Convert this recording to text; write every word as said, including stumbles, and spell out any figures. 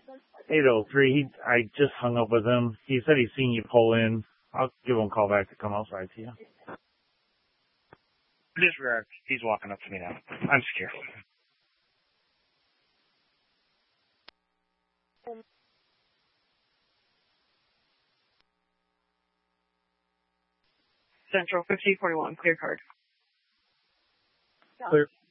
eight oh three, he, I just hung up with him. He said he's seen you pull in. I'll give him a call back to come outside to you. Disregard. He's walking up to me now. I'm secure. Central fifteen forty-one, clear card. Clear.